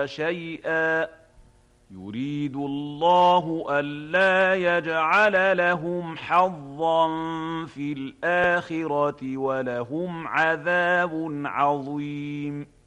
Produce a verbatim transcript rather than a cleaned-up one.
شيئا يريد الله ألا يجعل لهم حظا في الآخرة ولهم عذاب عظيم.